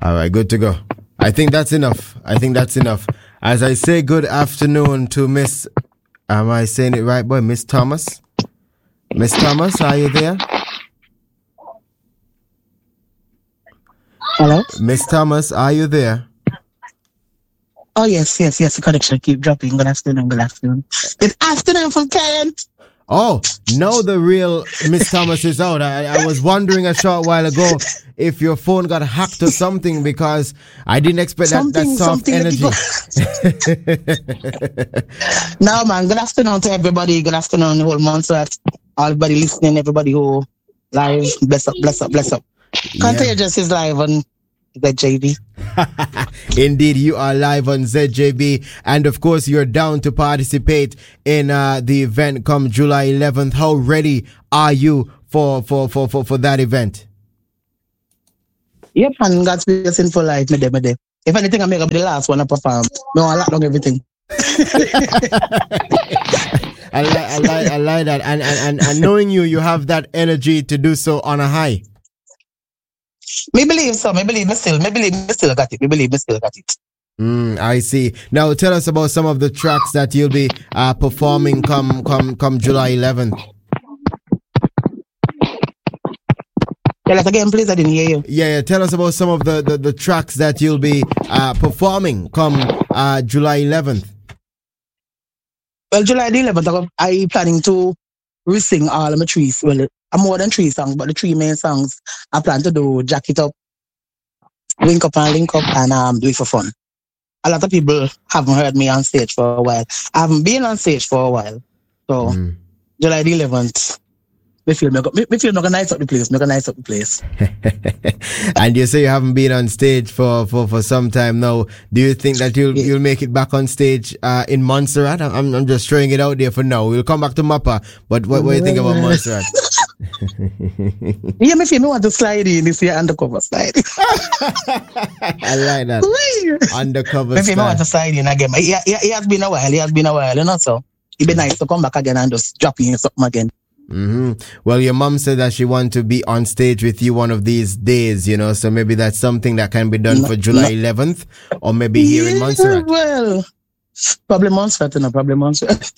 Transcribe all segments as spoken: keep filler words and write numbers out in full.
All right, good to go. I think that's enough. I think that's enough. As I say good afternoon to Miss, am I saying it right, boy? Miss Thomas? Miss Thomas, are you there? Hello? Miss Thomas, are you there? Oh, yes, yes, yes. The connection keep dropping. Good afternoon, good afternoon. Good afternoon from Kent. Oh, no, the real Miss Thomas is out. I, I was wondering a short while ago if your phone got hacked or something, because I didn't expect that, that soft energy. No, man. Good afternoon to everybody. Good afternoon, the whole month. Everybody listening, everybody who live. Bless up, bless up, bless up. Contagious yeah. is live on Z J B. Indeed, you are live on Z J B, and of course you're down to participate in uh, the event come July eleventh. How ready are you for for for for, for that event? Yep, and God's blessing for life, me day, me day. If anything, I make up the last one I perform. No, I lock down everything. I like I like I like that, and, and and and knowing you, you have that energy to do so on a high. Me believe so. Me believe me still. Me believe me still got it. Me believe me still got it. Mm, I see. Now tell us about some of the tracks that you'll be uh, performing come come come July eleventh. Tell us again, please. I didn't hear you. Yeah, yeah. Tell us about some of the, the, the tracks that you'll be uh, performing come uh, July eleventh. Well, July the eleventh, I planning to re-sing all of my three. Well, I'm more than three songs, but the three main songs I plan to do: Jack It Up, Wink Up and Link Up, and um, Do It For Fun. A lot of people haven't heard me on stage for a while. I haven't been on stage for a while. So, mm. July the eleventh, me feel me, me, me feel me gonna nice up the place. Me gonna nice up the place. And you say you haven't been on stage for, for, for some time now. Do you think that you'll yeah. you'll make it back on stage uh, in Montserrat? I'm I'm just throwing it out there for now. We'll come back to Mappa. But what, what do you think about Montserrat? Yeah, me feel me want to slide in this year undercover slide. I like that. Undercover me feel slide. me want to slide in again. It, it, it has been a while. It has been a while, you know. So it'd be nice to come back again and just drop in something again. Mm-hmm. Well, your mom said that she wants to be on stage with you one of these days, you know, so maybe that's something that can be done no, for July eleventh, or maybe here yeah, in Montserrat. Well, probably Montserrat, no, probably Montserrat.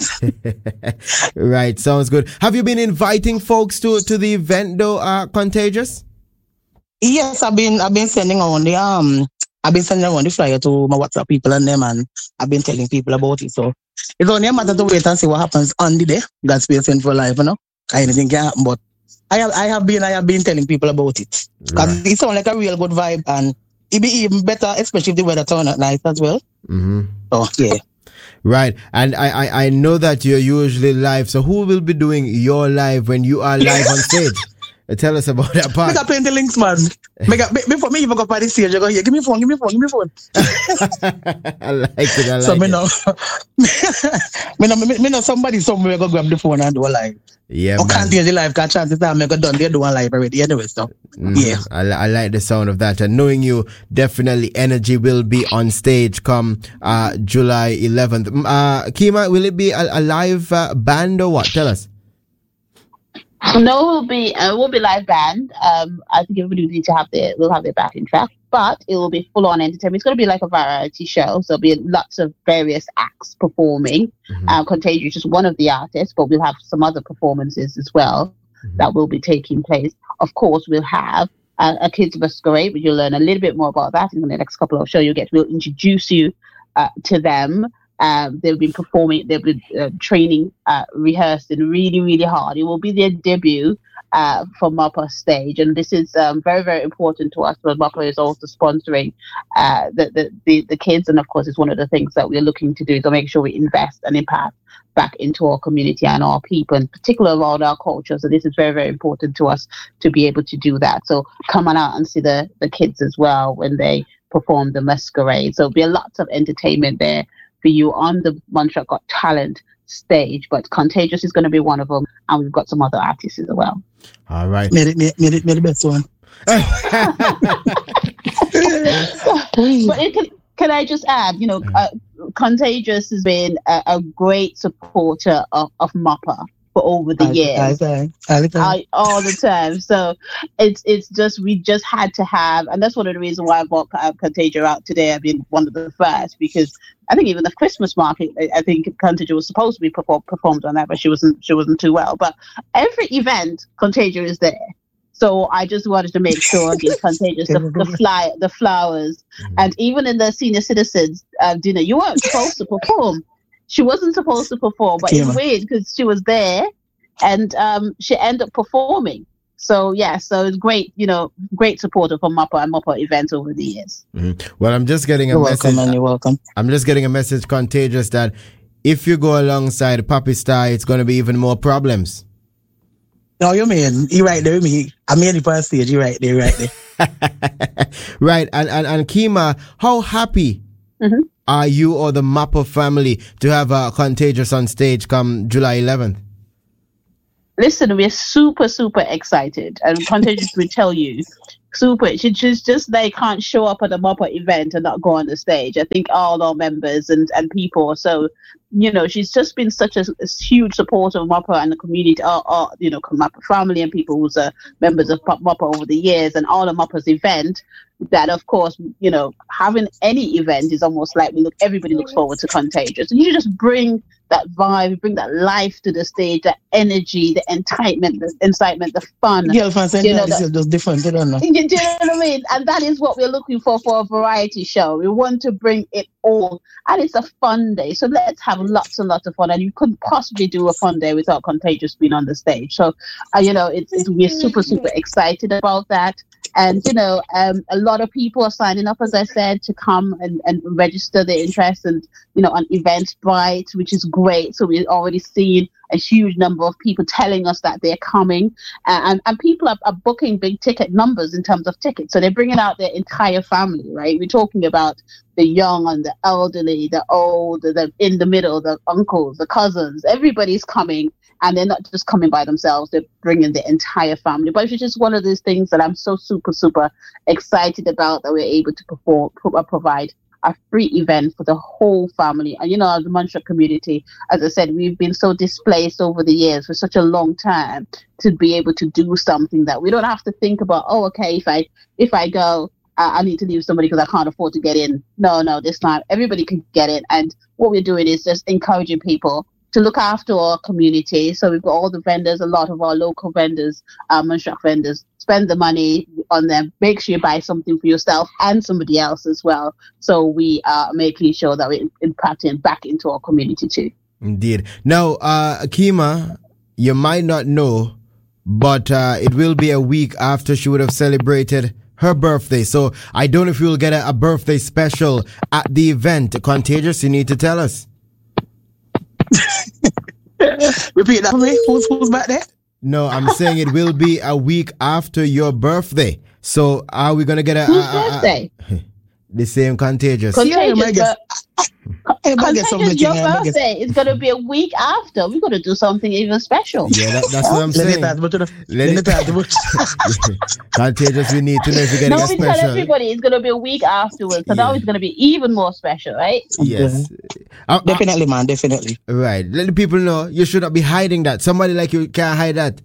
Right, sounds good. Have you been inviting folks to, to the event though, uh, Contagious? Yes, I've been I've been sending on the um I've been sending on the flyer to my WhatsApp people and them, and I've been telling people about it. So it's only a matter to wait and see what happens on the day. God's blessing for life, you know. Anything can happen, but I have I have been I have been telling people about it because right. It sounds like a real good vibe, and it be even better, especially if the weather turn out nice as well. Mm-hmm. Oh yeah, right. And I, I I know that you're usually live. So who will be doing your live when you are live on stage? Tell us about that part. Make a plenty links, man. Make a, before me even go party stage, you go here. Give me phone. Give me phone. Give me phone. I like it. I like so it. me know, me know, me, me know somebody somewhere go grab the phone and do a live. Yeah, I can't hear the live. Can't chances that make a done. They do a live already anyway. So mm, yeah, I, I like the sound of that. And knowing you, definitely energy will be on stage come uh, July eleventh. Uh, Kima, will it be a, a live uh, band or what? Tell us. No, it will be uh, it will be live band. Um, I think everybody will need to have their will have their backing track, but it will be full on entertainment. It's going to be like a variety show, so there'll be lots of various acts performing. Mm-hmm. Uh, Contagious is just one of the artists, but we'll have some other performances as well mm-hmm. that will be taking place. Of course, we'll have uh, a kids masquerade, but you'll learn a little bit more about that in the next couple of shows. You'll get we'll introduce you uh, to them. Um, they'll be performing, they'll be uh, training, uh, rehearsing really, really hard. It will be their debut uh, for Mappa stage. And this is um, very, very important to us, because Mappa is also sponsoring uh, the, the, the, the kids. And of course, it's one of the things that we're looking to do to make sure we invest and impact back into our community and our people, in particular around our culture. So this is very, very important to us to be able to do that. So come on out and see the, the kids as well when they perform the masquerade. So there'll be a lot of entertainment there for you on the Montserrat Got Talent stage, but Contagious is going to be one of them, and we've got some other artists as well. All right. Made it, made it, made it, made the best one. But it can, can I just add, you know, uh, Contagious has been a, a great supporter of, of Mappa for over the all years. the time, all the time. I, all the time. So it's it's just we just had to have, and that's one of the reasons why I bought uh, Contagia out today. I've been one of the first because I think even the Christmas market, I, I think Contagia was supposed to be perform, performed on that, but she wasn't she wasn't too well. But every event, Contagia is there. So I just wanted to make sure the Contagious, the, the fly, the flowers, mm-hmm. and even in the senior citizens uh, dinner, you weren't supposed to perform. She wasn't supposed to perform, but it's weird because she was there, and um, she ended up performing. So yeah, so it's great, you know, great supporter for Mappa and Mappa events over the years. Mm-hmm. Well, I'm just getting a you're message. Welcome, man, you're welcome. I'm just getting a message, Contagious, that if you go alongside Papi Star, it's going to be even more problems. No, you mean, you right there, me. I'm in the stage, you right there, right there. Right, and, and, and Kima, how happy mm-hmm. are you or the Mappa family to have uh, Contagious on stage come July eleventh? Listen, we're super, super excited. And Contagious will tell you, super. She just, just they can't show up at a Mappa event and not go on the stage. I think all our members and, and people. So, you know, she's just been such a, a huge supporter of Mappa and the community, our, our you know, Mappa family and people who's uh, members of Mappa over the years and all of Mappa's event. That, of course, you know, having any event is almost like we look. Everybody looks forward to Contagious, and you just bring that vibe, bring that life to the stage, that energy, the enticement, the incitement, the fun. Yeah, fans you know, that, just different. I don't know. You, do you know what I mean? And that is what we're looking for for a variety show. We want to bring it all, and it's a fun day. So let's have lots and lots of fun. And you couldn't possibly do a fun day without Contagious being on the stage. So, uh, you know, it's, it's we're super super excited about that. And, you know, um, a lot of people are signing up, as I said, to come and, and register their interest and, you know, on Eventbrite, which is great. So we're already seeing a huge number of people telling us that they're coming. Uh, and, and people are, are booking big ticket numbers in terms of tickets. So they're bringing out their entire family, right? We're talking about the young and the elderly, the old, the in the middle, the uncles, the cousins. Everybody's coming. And they're not just coming by themselves, they're bringing the entire family. But it's just one of those things that I'm so super, super excited about, that we're able to perform, pro- provide a free event for the whole family. And, you know, as a Montreal community, as I said, we've been so displaced over the years for such a long time to be able to do something that we don't have to think about, oh, okay, if I if I go, uh, I need to leave somebody because I can't afford to get in. No, no, this time everybody can get in. And what we're doing is just encouraging people to look after our community. So we've got all the vendors, a lot of our local vendors, um, Montreal vendors, spend the money on them. Make sure you buy something for yourself and somebody else as well. So we are making sure that we're impacting back into our community too. Indeed. Now, uh, Kima, you might not know, but uh, it will be a week after she would have celebrated her birthday. So I don't know if you'll get a, a birthday special at the event. Contagious, you need to tell us. Repeat that for me. Who's, who's back there? No, I'm saying it will be a week after your birthday. So are we gonna get a, Whose a, a, a birthday? the same Contagious? Contagious, yeah, but Contagious, your birthday is going to be a week after. We're going to do something even special. Yeah, that, that's what I'm saying. Contagious, we need to know if you're getting no, a special. No, we tell everybody it's going to be a week afterwards. So yeah. Now it's going to be even more special, right? Yes. Uh, definitely, man, definitely. Right. Let the people know you should not be hiding that. Somebody like you can't hide that.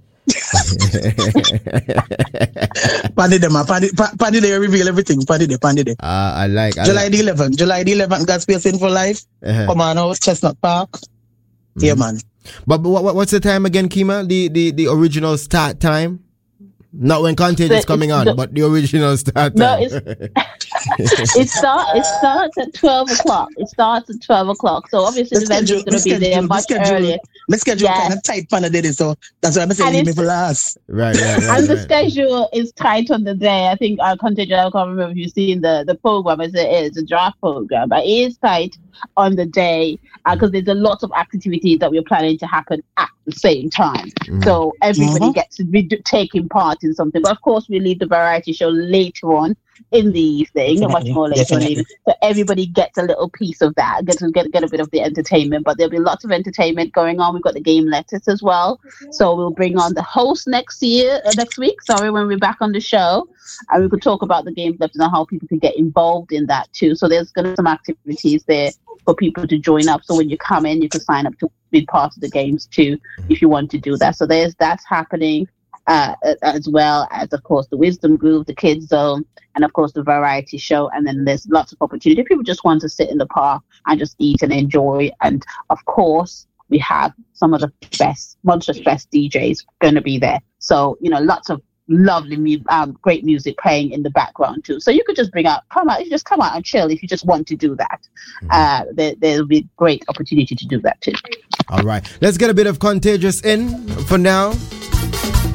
Pandy them, Pandy they reveal everything. Pandy they, Pandy they. Ah, I like. I July like. the eleventh, July the eleventh, God's Space in for Life. Uh-huh. Come on out, Chestnut Park. Mm-hmm. Yeah, man. But, but what, what's the time again, Kima? The the the original start time. Not when Contagious is coming on, the, but the original start time. No, it's, it, start, it starts at twelve o'clock. It starts at twelve o'clock. So obviously the event is going to be there much earlier. My schedule yes. kind of tight for the day, so that's why I'm saying leave me for last. Right, right, right. And the right. schedule is tight on the day. I think our Contagious, I can't remember if you've seen the, the program as it is, the draft program, but it is tight on the day because uh, there's a lot of activities that we're planning to happen at the same time. Mm-hmm. So everybody mm-hmm. gets to be taking part in something. But of course, we leave the variety show later on in the evening, much more later on. So everybody gets a little piece of that, get to get, get a bit of the entertainment. But there'll be lots of entertainment going on. We've got the game letters as well. So we'll bring on the host next year, uh, next week, sorry, when we're back on the show. And we could talk about the game letters and how people can get involved in that too. So there's going to be some activities there for people to join up. So when you come in, you can sign up to be part of the games too, if you want to do that. So there's that's happening, uh, as well as, of course, the Wisdom Groove, the Kids Zone, and of course the variety show. And then there's lots of opportunity. People just want to sit in the park and just eat and enjoy. And of course, we have some of the best, monstrous best D Js going to be there. So, you know, lots of lovely, mu- um, great music playing in the background too. So you could just bring out, come out, you just come out and chill if you just want to do that. Mm-hmm. Uh, there, there'll be great opportunity to do that too. All right. Let's get a bit of Contagious in for now.